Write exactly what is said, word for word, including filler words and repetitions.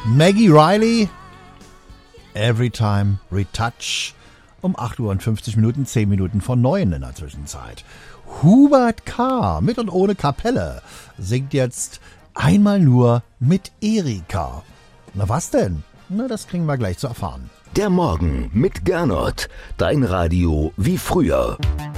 Maggie Riley, Every Time Retouch, um acht Uhr und fünfzig Minuten, zehn Minuten vor neun in der Zwischenzeit. Hubert K. mit und ohne Kapelle singt jetzt einmal nur mit Erika. Na was denn? Na, das kriegen wir gleich zu erfahren. Der Morgen mit Gernot, dein Radio wie früher.